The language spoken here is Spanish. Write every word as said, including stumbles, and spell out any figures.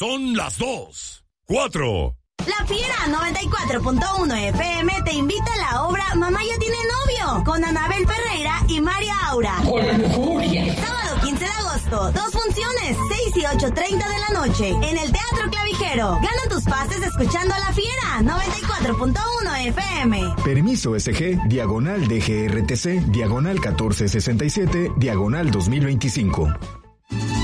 Son las dos. Cuatro. La Fiera noventa y cuatro punto uno F M te invita a la obra Mamá ya tiene novio, con Anabel Ferreira y María Aura. Sábado quince de agosto, dos funciones, seis y ocho treinta de la noche, en el Teatro Clavijero. Gana tus pases escuchando a La Fiera noventa y cuatro punto uno F M. Permiso S G, diagonal D G R T C, diagonal catorce sesenta y siete, diagonal dos mil veinticinco.